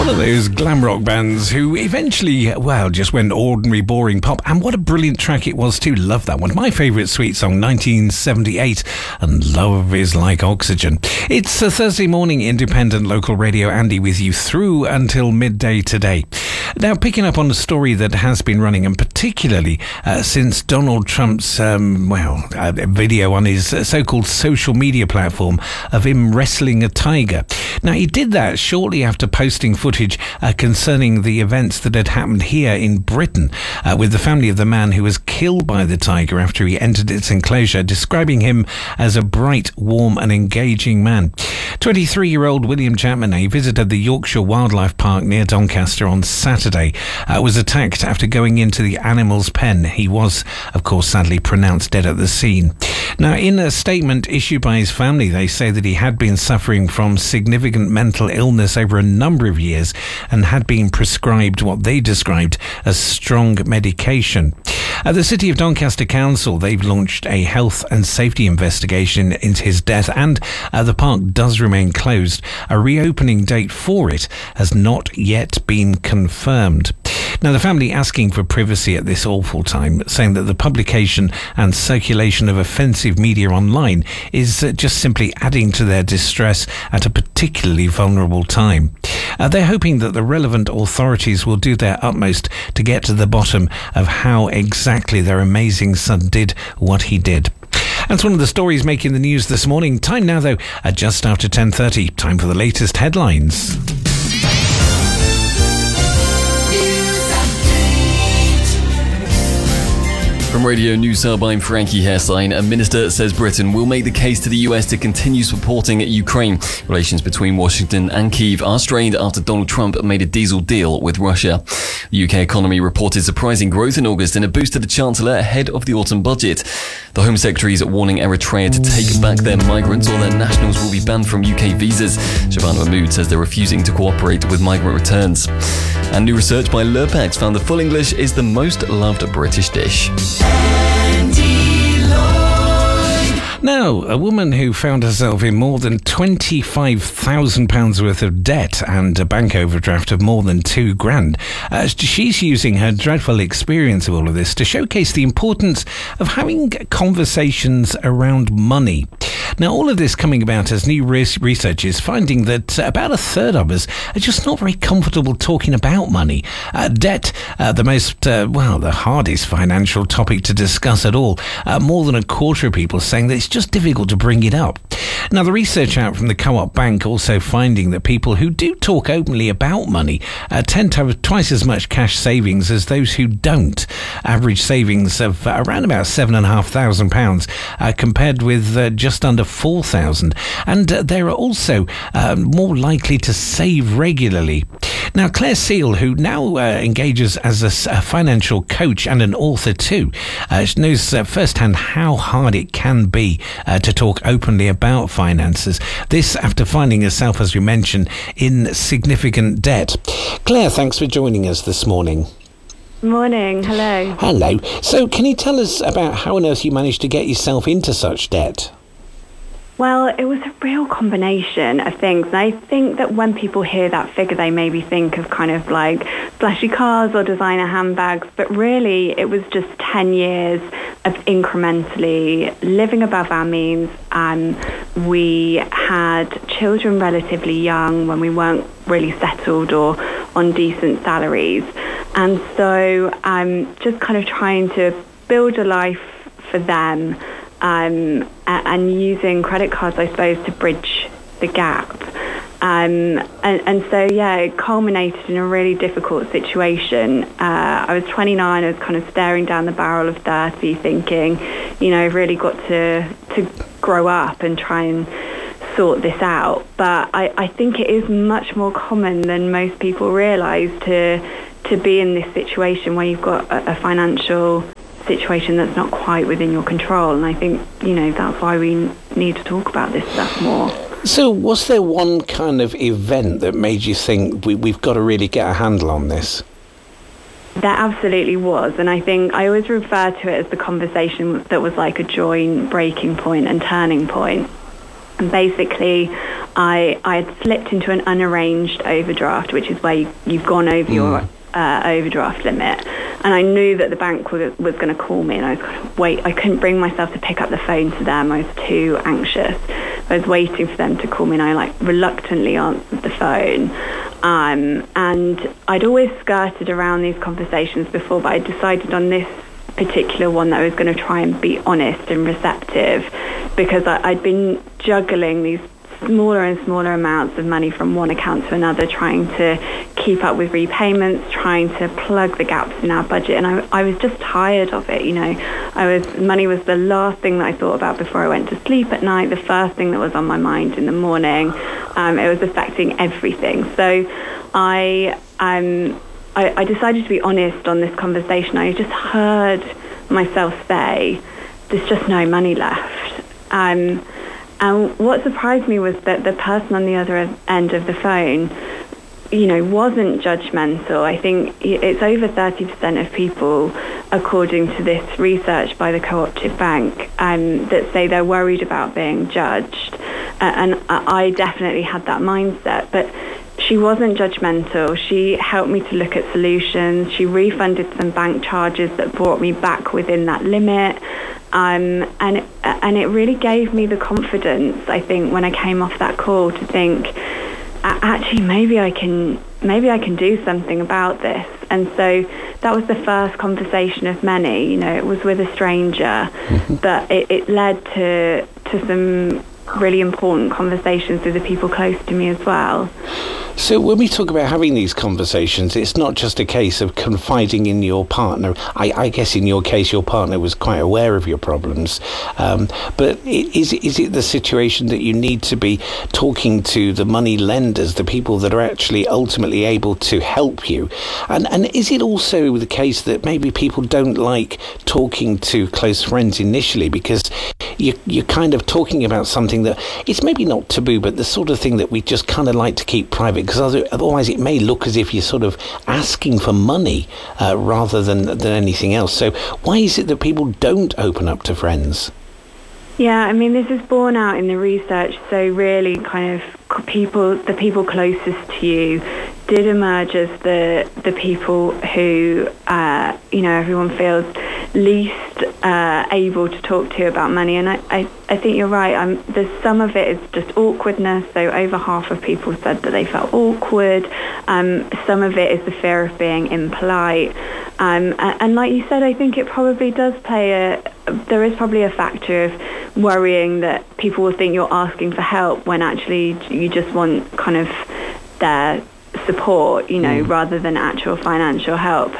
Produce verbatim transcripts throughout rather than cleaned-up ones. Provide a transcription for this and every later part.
One of those glam rock bands who eventually, well, just went ordinary, boring pop. And what a brilliant track it was too. Love that one. My favourite Sweet song, nineteen seventy-eight, and Love is Like Oxygen. It's a Thursday morning independent local radio. Andy with you through until midday today. Now, picking up on a story that has been running, and particularly uh, since Donald Trump's, um, well, uh, video on his uh, so-called social media platform of him wrestling a tiger. Now, he did that shortly after posting footage uh, concerning the events that had happened here in Britain uh, with the family of the man who was killed by the tiger after he entered its enclosure, describing him as a bright, warm and engaging man. twenty-three-year-old William Chapman, he visited the Yorkshire Wildlife Park near Doncaster on Saturday, uh, was attacked after going into the animal's pen. He was, of course, sadly pronounced dead at the scene. Now, in a statement issued by his family, they say that he had been suffering from significant mental illness over a number of years and had been prescribed what they described as strong medication. At the City of Doncaster Council, they've launched a health and safety investigation into his death, and uh, the park does remain closed. A reopening date for it has not yet been confirmed. Now, the family asking for privacy at this awful time, saying that the publication and circulation of offensive media online is uh, just simply adding to their distress at a particularly vulnerable time. Uh, they're hoping that the relevant authorities will do their utmost to get to the bottom of how exactly their amazing son did what he did. That's one of the stories making the news this morning. Time now, though, at just after ten thirty. Time for the latest headlines. From Radio News Hub, I'm Frankie Hairsign. A minister says Britain will make the case to the U S to continue supporting Ukraine. Relations between Washington and Kyiv are strained after Donald Trump made a diesel deal with Russia. The U K economy reported surprising growth in August and a boost to the Chancellor ahead of the autumn budget. The Home Secretary is warning Eritrea to take back their migrants or their nationals will be banned from U K visas. Shabana Mahmood says they're refusing to cooperate with migrant returns. And new research by Lurpax found that full English is the most loved British dish. Now, a woman who found herself in more than twenty-five thousand pounds worth of debt and a bank overdraft of more than two grand. Uh, she's using her dreadful experience of all of this to showcase the importance of having conversations around money. Now, all of this coming about as new research is finding that about a third of us are just not very comfortable talking about money. Uh, debt, uh, the most, uh, well, the hardest financial topic to discuss at all. Uh, more than a quarter of people saying that it's just difficult to bring it up. Now, the research out from the Co-op Bank also finding that people who do talk openly about money uh, tend to have twice as much cash savings as those who don't. Average savings of uh, around about seven and a half thousand pounds uh, compared with uh, just under four thousand, and uh, they're also uh, more likely to save regularly. Now, Claire Seal, who now uh, engages as a, a financial coach and an author too, uh, knows uh, firsthand how hard it can be uh, to talk openly about finances. This after finding herself, as we mentioned, in significant debt. Claire, thanks for joining us this morning. Morning, hello. Hello. So can you tell us about how on earth you managed to get yourself into such debt? Well, it was a real combination of things. And I think that when people hear that figure, they maybe think of kind of like flashy cars or designer handbags. But really, it was just ten years of incrementally living above our means. Um, we had children relatively young when we weren't really settled or on decent salaries. And so um, just kind of trying to build a life for them. Um, and using credit cards, I suppose, to bridge the gap. Um, and, and so, yeah, it culminated in a really difficult situation. Uh, I was twenty-nine, I was kind of staring down the barrel of thirty, thinking, you know, I've really got to, to grow up and try and sort this out. But I, I think it is much more common than most people realise to, to be in this situation where you've got a, a financial situation that's not quite within your control, and I think, you know, that's why we need to talk about this stuff more. So was there one kind of event that made you think we, we've got to really get a handle on this? There absolutely was, and I think I always refer to it as the conversation that was like a joint breaking point and turning point. And basically, I, I had slipped into an unarranged overdraft, which is where you, you've gone over mm. your uh, overdraft limit. And I knew that the bank was, was going to call me, and I was going to wait. I couldn't bring myself to pick up the phone to them. I was too anxious. I was waiting for them to call me, and I like reluctantly answered the phone. Um, and I'd always skirted around these conversations before, but I decided on this particular one that I was going to try and be honest and receptive, because I, I'd been juggling these smaller and smaller amounts of money from one account to another, trying to keep up with repayments, trying to plug the gaps in our budget, and I, I was just tired of it. You know, I was money was the last thing that I thought about before I went to sleep at night, the first thing that was on my mind in the morning. Um, it was affecting everything. So I, um, I, I decided to be honest on this conversation. I just heard myself say, "There's just no money left." Um, And what surprised me was that the person on the other end of the phone, you know, wasn't judgmental. I think it's over thirty percent of people, according to this research by the Co-operative Bank, um, that say they're worried about being judged. Uh, and I definitely had that mindset. But she wasn't judgmental. She helped me to look at solutions. She refunded some bank charges that brought me back within that limit. Um, and and it really gave me the confidence, I think, when I came off that call, to think, actually, maybe I can maybe I can do something about this. And so that was the first conversation of many. You know, it was with a stranger, mm-hmm. but it, it led to to some really important conversations with the people close to me as well. So when we talk about having these conversations, it's not just a case of confiding in your partner. I, I guess in your case, your partner was quite aware of your problems. Um, but is, is it the situation that you need to be talking to the money lenders, the people that are actually ultimately able to help you? And, and is it also the case that maybe people don't like talking to close friends initially because you, you're kind of talking about something that it's maybe not taboo, but the sort of thing that we just kind of like to keep private, because otherwise it may look as if you're sort of asking for money uh, rather than than anything else. So why is it that people don't open up to friends? Yeah, I mean, this is borne out in the research. So really kind of people, the people closest to you did emerge as the the people who, uh, you know, everyone feels least uh, able to talk to about money. And I, I, I think you're right. Um, there's some of it is just awkwardness. So over half of people said that they felt awkward. Um, some of it is the fear of being impolite. Um, and, and like you said, I think it probably does play a, there is probably a factor of worrying that people will think you're asking for help when actually you just want kind of their support, you know, mm. rather than actual financial help.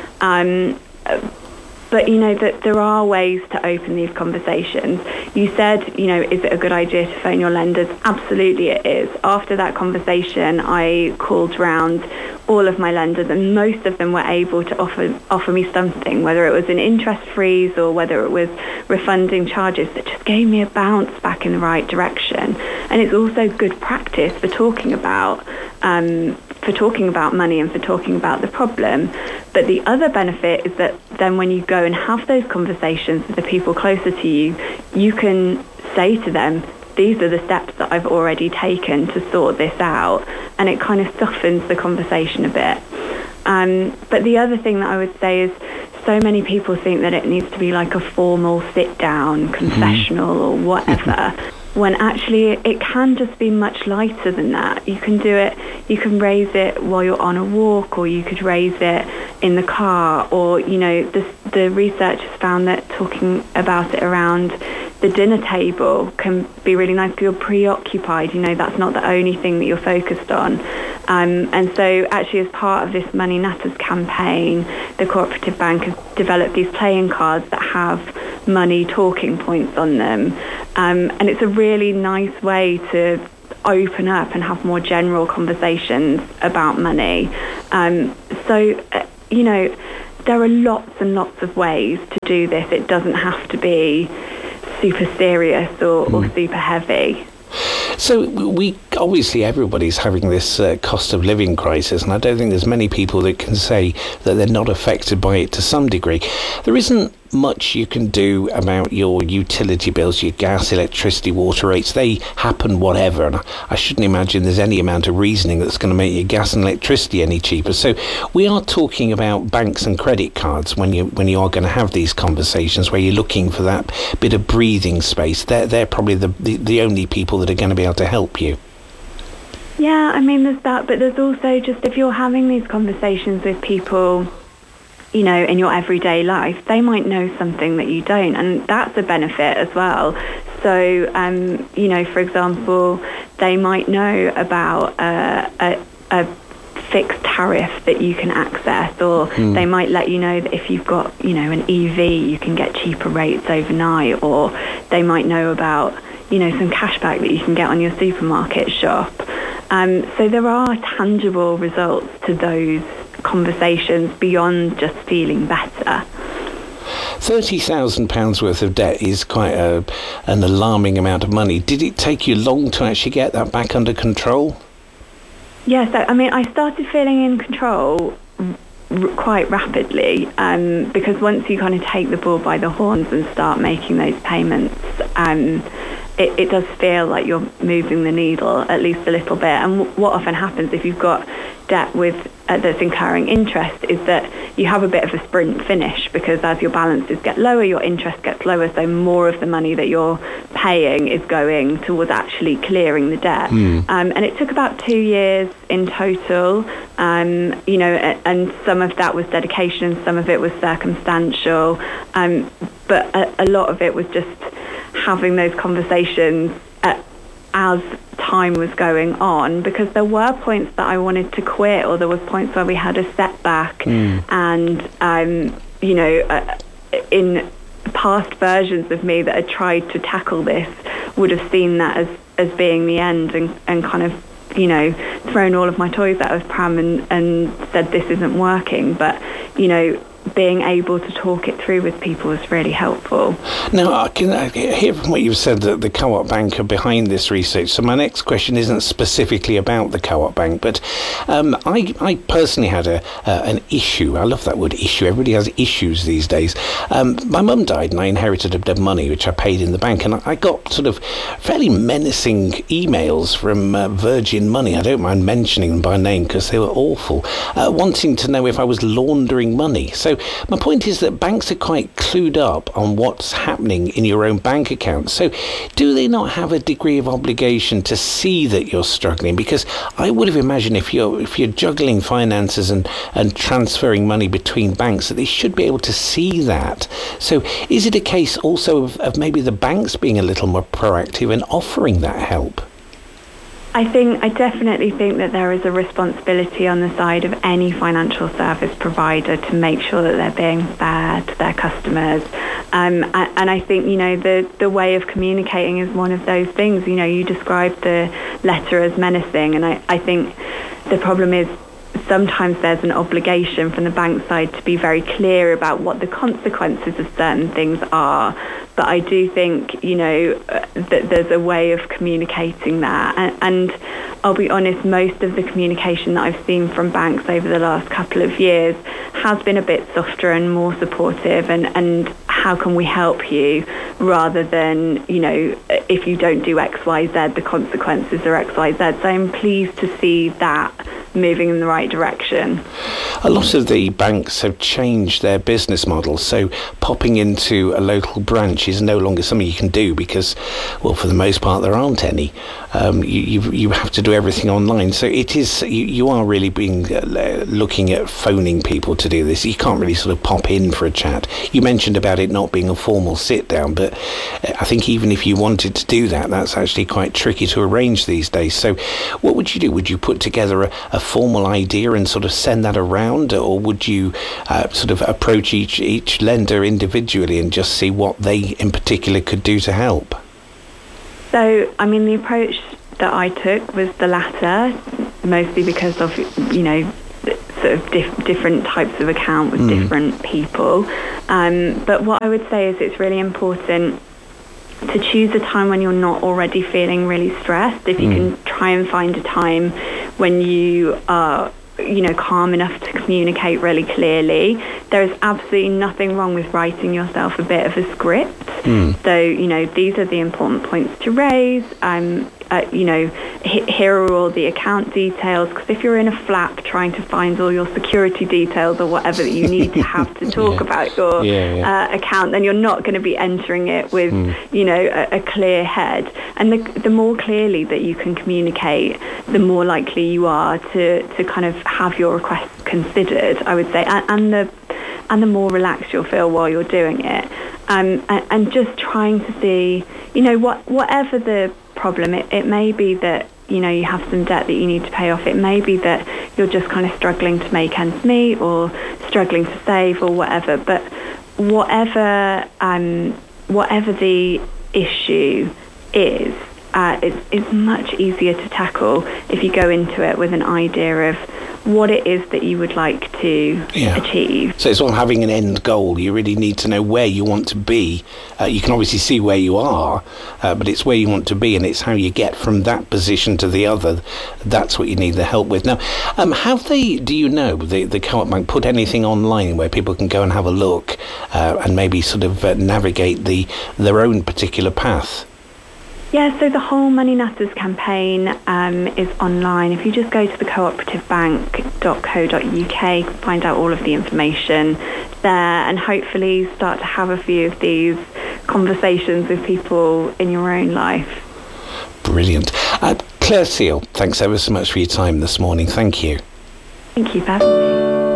Um, But, you know, that there are ways to open these conversations. You said, you know, is it a good idea to phone your lenders? Absolutely it is. After that conversation, I called round all of my lenders, and most of them were able to offer offer me something, whether it was an interest freeze or whether it was refunding charges, that just gave me a bounce back in the right direction. And it's also good practice for talking about um, for talking about money and for talking about the problem. But the other benefit is that then when you go and have those conversations with the people closer to you, you can say to them, these are the steps that I've already taken to sort this out. And it kind of softens the conversation a bit. Um, but the other thing that I would say is so many people think that it needs to be like a formal sit-down confessional or whatever. When actually it can just be much lighter than that. You can do it, you can raise it while you're on a walk, or you could raise it in the car, or, you know, the, the research has found that talking about it around the dinner table can be really nice if you're preoccupied. You know, that's not the only thing that you're focused on. Um, and so actually as part of this Money Natters campaign, the Co-operative Bank has developed these playing cards that have money talking points on them. Um, and it's a really nice way to open up and have more general conversations about money. Um, so, uh, you know, there are lots and lots of ways to do this. It doesn't have to be super serious or, mm. or super heavy. So we obviously everybody's having this uh, cost of living crisis, and I don't think there's many people that can say that they're not affected by it to some degree. There isn't much you can do about your utility bills, your gas, electricity, water rates. They happen whatever, and I shouldn't imagine there's any amount of reasoning that's going to make your gas and electricity any cheaper. So we are talking about banks and credit cards when you when you are going to have these conversations where you're looking for that bit of breathing space. They're, they're probably the, the, the only people that are going to be able to help you. Yeah, I mean, there's that, but there's also just if you're having these conversations with people, you know, in your everyday life, they might know something that you don't, and that's a benefit as well. So, um, you know, for example, they might know about uh, a, a fixed tariff that you can access, or mm. they might let you know that if you've got, you know, an E V, you can get cheaper rates overnight, or they might know about, you know, some cashback that you can get on your supermarket shop. Um, so there are tangible results to those conversations beyond just feeling better. thirty thousand pounds worth of debt is quite a, an alarming amount of money. Did it take you long to actually get that back under control? Yes, yeah, so, I mean, I started feeling in control r- quite rapidly um, because once you kind of take the bull by the horns and start making those payments, um, It, it does feel like you're moving the needle at least a little bit. And w- what often happens if you've got debt with uh, that's incurring interest is that you have a bit of a sprint finish, because as your balances get lower, your interest gets lower, so more of the money that you're paying is going towards actually clearing the debt. Mm. Um, and it took about two years in total, um, you know, and some of that was dedication, some of it was circumstantial, um, but a, a lot of it was just having those conversations uh, as time was going on, because there were points that I wanted to quit, or there was points where we had a setback, mm. and um, you know, uh, in past versions of me that had tried to tackle this would have seen that as, as being the end, and, and kind of, you know, thrown all of my toys out of pram and, and said this isn't working. But, you know, being able to talk it through with people is really helpful. Now, I can I hear from what you've said that the Co-op Bank are behind this research. So my next question isn't specifically about the Co-op Bank, but um, I, I personally had a uh, an issue. I love that word, issue. Everybody has issues these days. Um, my mum died and I inherited a bit of money which I paid in the bank, and I got sort of fairly menacing emails from uh, Virgin Money. I don't mind mentioning them by name because they were awful, uh, wanting to know if I was laundering money. So my point is that banks are quite clued up on what's happening in your own bank account. So do they not have a degree of obligation to see that you're struggling? Because I would have imagined if you're if you're juggling finances and, and transferring money between banks, that they should be able to see that. So is it a case also of, of maybe the banks being a little more proactive and offering that help? I think I definitely think that there is a responsibility on the side of any financial service provider to make sure that they're being fair to their customers. Um, and I think, you know, the, the way of communicating is one of those things. You know, you described the letter as menacing, and I, I think the problem is sometimes there's an obligation from the bank side to be very clear about what the consequences of certain things are. But I do think, you know, that there's a way of communicating that. And, and I'll be honest, most of the communication that I've seen from banks over the last couple of years has been a bit softer and more supportive, and, and how can we help you, rather than, you know, if you don't do X, Y, Z, the consequences are X, Y, Z. So I'm pleased to see that moving in the right direction. A lot of the banks have changed their business models, so popping into a local branch is no longer something you can do because, well, for the most part, there aren't any. Um, you, you you have to do everything online. So it is you, you are really being uh, looking at phoning people to do this. You can't really sort of pop in for a chat. You mentioned about it not being a formal sit down, but I think even if you wanted to do that, that's actually quite tricky to arrange these days. So what would you do? Would you put together a, a formal idea and sort of send that around, or would you uh, sort of approach each each lender individually and just see what they in particular could do to help? So, I mean, the approach that I took was the latter, mostly because of, you know, sort of dif- different types of account with mm. different people. Um, but what I would say is it's really important to choose a time when you're not already feeling really stressed. If you mm. can try and find a time when you are you know, calm enough to communicate really clearly. There is absolutely nothing wrong with writing yourself a bit of a script. Mm. So, you know, these are the important points to raise. Um, uh, you know, h- here are all the account details. Because if you're in a flap trying to find all your security details or whatever that you need to have to talk yeah. about your yeah, yeah. Uh, account, then you're not going to be entering it with, mm. you know, a, a clear head. And the, the more clearly that you can communicate, the more likely you are to, to kind of have your request considered, I would say, and, and the and the more relaxed you'll feel while you're doing it. Um, and, and just trying to see, you know, what whatever the problem, it, it may be that, you know, you have some debt that you need to pay off. It may be that you're just kind of struggling to make ends meet or struggling to save or whatever. But whatever um, whatever the issue is, uh, it's, it's much easier to tackle if you go into it with an idea of what it is that you would like to yeah. achieve. So it's all having an end goal. You really need to know where you want to be. Uh, you can obviously see where you are, uh, but it's where you want to be, and it's how you get from that position to the other. That's what you need the help with. Now, um, have they, do you know, the, the Co-op Bank put anything online where people can go and have a look uh, and maybe sort of uh, navigate the their own particular path? Yeah, so the whole Money Natters campaign um, is online. If you just go to the cooperative bank dot co dot uk, find out all of the information there, and hopefully start to have a few of these conversations with people in your own life. Brilliant. Uh, Claire Seal, thanks ever so much for your time this morning. Thank you. Thank you for having me.